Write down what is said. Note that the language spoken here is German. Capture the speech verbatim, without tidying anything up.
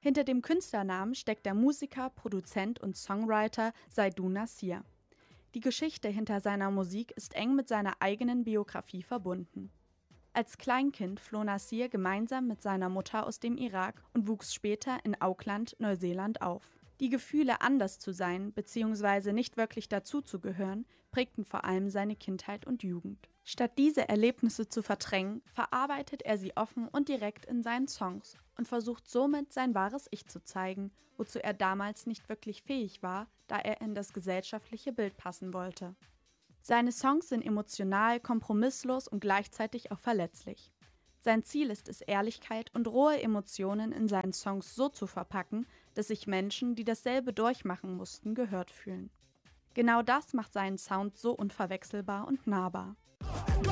Hinter dem Künstlernamen steckt der Musiker, Produzent und Songwriter Saidou Nassir. Die Geschichte hinter seiner Musik ist eng mit seiner eigenen Biografie verbunden. Als Kleinkind floh Nassir gemeinsam mit seiner Mutter aus dem Irak und wuchs später in Auckland, Neuseeland auf. Die Gefühle, anders zu sein bzw. nicht wirklich dazuzugehören, prägten vor allem seine Kindheit und Jugend. Statt diese Erlebnisse zu verdrängen, verarbeitet er sie offen und direkt in seinen Songs und versucht somit sein wahres Ich zu zeigen, wozu er damals nicht wirklich fähig war, da er in das gesellschaftliche Bild passen wollte. Seine Songs sind emotional, kompromisslos und gleichzeitig auch verletzlich. Sein Ziel ist es, Ehrlichkeit und rohe Emotionen in seinen Songs so zu verpacken, dass sich Menschen, die dasselbe durchmachen mussten, gehört fühlen. Genau das macht seinen Sound so unverwechselbar und nahbar.